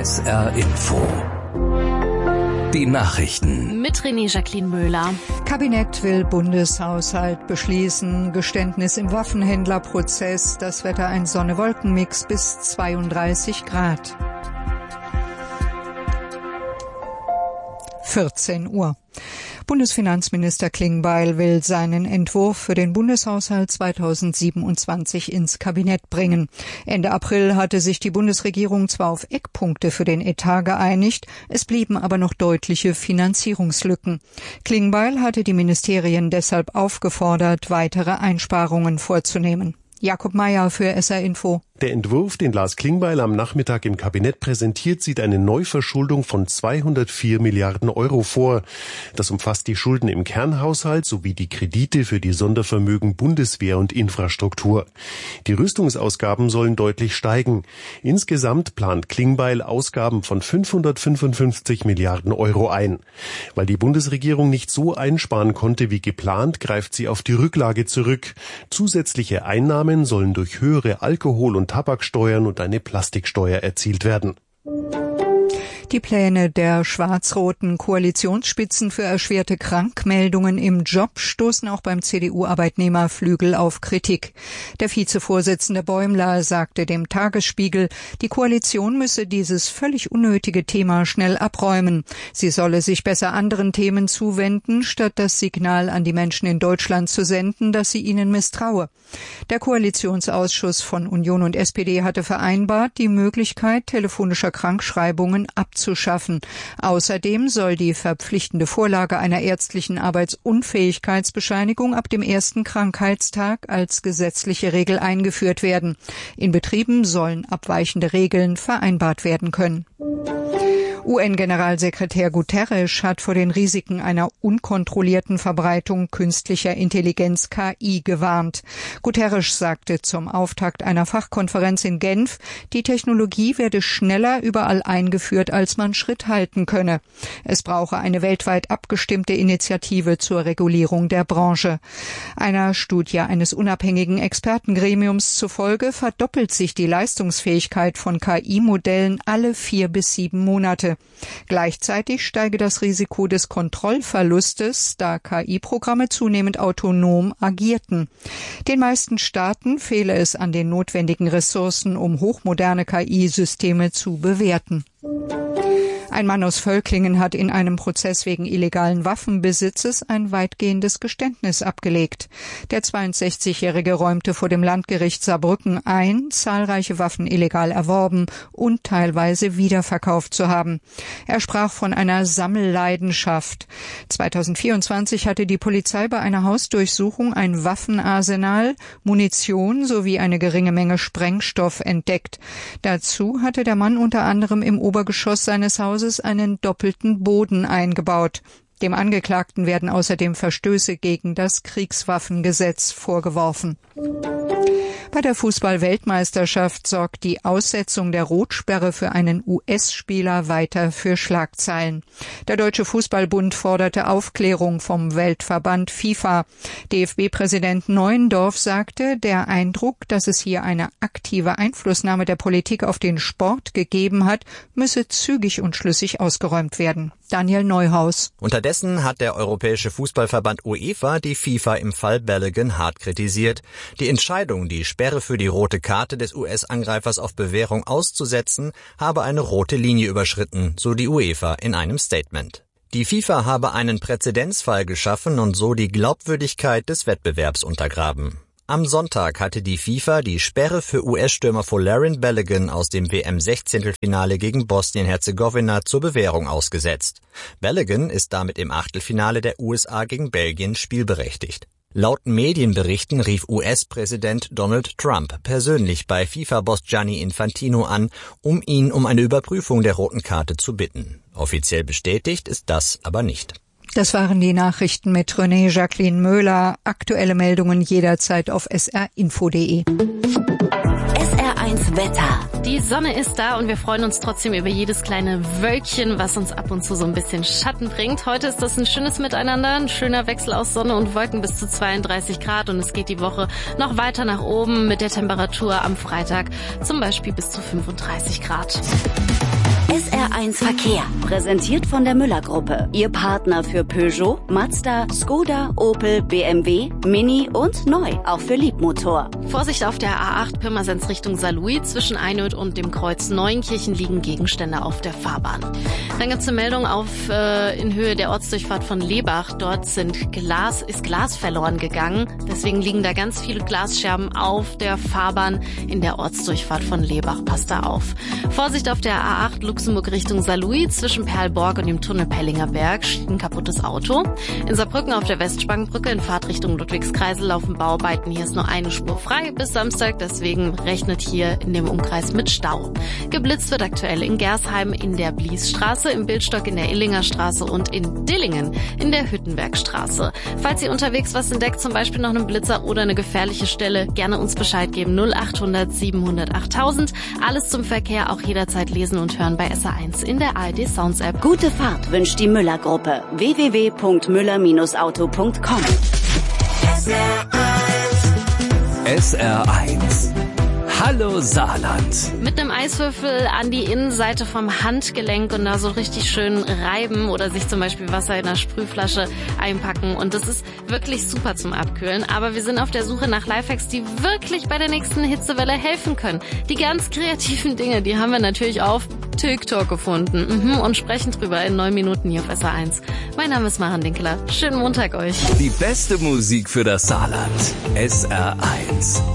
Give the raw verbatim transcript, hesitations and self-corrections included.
S R Info. Die Nachrichten. Mit René Jacqueline Möhler. Kabinett will Bundeshaushalt beschließen. Geständnis im Waffenhändlerprozess. Das Wetter ein Sonne-Wolken-Mix bis zweiunddreißig Grad. vierzehn Uhr. Bundesfinanzminister Klingbeil will seinen Entwurf für den Bundeshaushalt zweitausendsiebenundzwanzig ins Kabinett bringen. Ende April hatte sich die Bundesregierung zwar auf Eckpunkte für den Etat geeinigt, es blieben aber noch deutliche Finanzierungslücken. Klingbeil hatte die Ministerien deshalb aufgefordert, weitere Einsparungen vorzunehmen. Jakob Mayer für S R Info. Der Entwurf, den Lars Klingbeil am Nachmittag im Kabinett präsentiert, sieht eine Neuverschuldung von zweihundertvier Milliarden Euro vor. Das umfasst die Schulden im Kernhaushalt sowie die Kredite für die Sondervermögen Bundeswehr und Infrastruktur. Die Rüstungsausgaben sollen deutlich steigen. Insgesamt plant Klingbeil Ausgaben von fünfhundertfünfundfünfzig Milliarden Euro ein. Weil die Bundesregierung nicht so einsparen konnte wie geplant, greift sie auf die Rücklage zurück. Zusätzliche Einnahmen sollen durch höhere Alkohol- und Tabaksteuern und eine Plastiksteuer erzielt werden. Die Pläne der schwarz-roten Koalitionsspitzen für erschwerte Krankmeldungen im Job stoßen auch beim C D U-Arbeitnehmerflügel auf Kritik. Der Vizevorsitzende Bäumler sagte dem Tagesspiegel, die Koalition müsse dieses völlig unnötige Thema schnell abräumen. Sie solle sich besser anderen Themen zuwenden, statt das Signal an die Menschen in Deutschland zu senden, dass sie ihnen misstraue. Der Koalitionsausschuss von Union und S P D hatte vereinbart, die Möglichkeit telefonischer Krankschreibungen abzuschaffen. zu schaffen. Außerdem soll die verpflichtende Vorlage einer ärztlichen Arbeitsunfähigkeitsbescheinigung ab dem ersten Krankheitstag als gesetzliche Regel eingeführt werden. In Betrieben sollen abweichende Regeln vereinbart werden können. U N-Generalsekretär Guterres hat vor den Risiken einer unkontrollierten Verbreitung künstlicher Intelligenz K I gewarnt. Guterres sagte zum Auftakt einer Fachkonferenz in Genf, die Technologie werde schneller überall eingeführt, als man Schritt halten könne. Es brauche eine weltweit abgestimmte Initiative zur Regulierung der Branche. Einer Studie eines unabhängigen Expertengremiums zufolge verdoppelt sich die Leistungsfähigkeit von K I-Modellen alle vier bis sieben Monate. Gleichzeitig steige das Risiko des Kontrollverlustes, da K I-Programme zunehmend autonom agierten. Den meisten Staaten fehle es an den notwendigen Ressourcen, um hochmoderne K I-Systeme zu bewerten. Ein Mann aus Völklingen hat in einem Prozess wegen illegalen Waffenbesitzes ein weitgehendes Geständnis abgelegt. Der zweiundsechzigjährige räumte vor dem Landgericht Saarbrücken ein, zahlreiche Waffen illegal erworben und teilweise wiederverkauft zu haben. Er sprach von einer Sammelleidenschaft. zweitausendvierundzwanzig hatte die Polizei bei einer Hausdurchsuchung ein Waffenarsenal, Munition sowie eine geringe Menge Sprengstoff entdeckt. Dazu hatte der Mann unter anderem im Obergeschoss seines Hauses einen doppelten Boden eingebaut. Dem Angeklagten werden außerdem Verstöße gegen das Kriegswaffengesetz vorgeworfen. Bei der Fußball-Weltmeisterschaft sorgt die Aussetzung der Rotsperre für einen U S-Spieler weiter für Schlagzeilen. Der Deutsche Fußballbund forderte Aufklärung vom Weltverband FIFA. D F B-Präsident Neuendorf sagte, der Eindruck, dass es hier eine aktive Einflussnahme der Politik auf den Sport gegeben hat, müsse zügig und schlüssig ausgeräumt werden. Daniel Neuhaus. Unterdessen hat der Europäische Fußballverband UEFA die FIFA im Fall Balogun hart kritisiert. Die Entscheidung, die Sperre für die rote Karte des U S-Angreifers auf Bewährung auszusetzen, habe eine rote Linie überschritten, so die UEFA in einem Statement. Die FIFA habe einen Präzedenzfall geschaffen und so die Glaubwürdigkeit des Wettbewerbs untergraben. Am Sonntag hatte die FIFA die Sperre für U S-Stürmer Folarin Balogun aus dem W M-Sechzehntelfinale gegen Bosnien-Herzegowina zur Bewährung ausgesetzt. Balogun ist damit im Achtelfinale der U S A gegen Belgien spielberechtigt. Laut Medienberichten rief U S-Präsident Donald Trump persönlich bei FIFA-Boss Gianni Infantino an, um ihn um eine Überprüfung der roten Karte zu bitten. Offiziell bestätigt ist das aber nicht. Das waren die Nachrichten mit René Jacqueline Möhler. Aktuelle Meldungen jederzeit auf s r info punkt d e. S R eins Wetter. Die Sonne ist da und wir freuen uns trotzdem über jedes kleine Wölkchen, was uns ab und zu so ein bisschen Schatten bringt. Heute ist das ein schönes Miteinander, ein schöner Wechsel aus Sonne und Wolken bis zu zweiunddreißig Grad und es geht die Woche noch weiter nach oben mit der Temperatur am Freitag zum Beispiel bis zu fünfunddreißig Grad. S R eins Verkehr, präsentiert von der Müller-Gruppe. Ihr Partner für Peugeot, Mazda, Skoda, Opel, B M W, Mini und neu, auch für Liebmotor. Vorsicht auf der A acht Pirmasens Richtung Saarlouis. Zwischen Einöd und dem Kreuz Neuenkirchen liegen Gegenstände auf der Fahrbahn. Dann gibt es eine Meldung auf äh, in Höhe der Ortsdurchfahrt von Lebach. Dort sind Glas, ist Glas verloren gegangen. Deswegen liegen da ganz viele Glasscherben auf der Fahrbahn in der Ortsdurchfahrt von Lebach. Passt da auf. Vorsicht auf der A acht Luxemburg Richtung Saarlouis. Zwischen Perlborg und dem Tunnel Pellinger Berg steht ein kaputtes Auto. In Saarbrücken auf der Westspangenbrücke in Fahrtrichtung Ludwigskreisel laufen Bauarbeiten. Hier ist nur eine Spur frei bis Samstag. Deswegen rechnet hier in dem Umkreis mit Stau. Geblitzt wird aktuell in Gersheim in der Bliesstraße, im Bildstock in der Illinger Straße und in Dillingen in der Hüttenbergstraße. Falls ihr unterwegs was entdeckt, zum Beispiel noch einen Blitzer oder eine gefährliche Stelle, gerne uns Bescheid geben. null achthundert siebenhundert achttausend. Alles zum Verkehr auch jederzeit lesen und hören bei S R eins in der A R D Sounds App. Gute Fahrt wünscht die Müller-Gruppe. w w w punkt müller Auto punkt com. S R eins. Hallo Saarland. Mit einem Eiswürfel an die Innenseite vom Handgelenk und da so richtig schön reiben oder sich zum Beispiel Wasser in einer Sprühflasche einpacken. Und das ist wirklich super zum Abkühlen. Aber wir sind auf der Suche nach Lifehacks, die wirklich bei der nächsten Hitzewelle helfen können. Die ganz kreativen Dinge, die haben wir natürlich auf TikTok gefunden mhm, und sprechen drüber in neun Minuten hier auf S R eins. Mein Name ist Maren Dinkler. Schönen Montag euch. Die beste Musik für das Saarland. S R eins.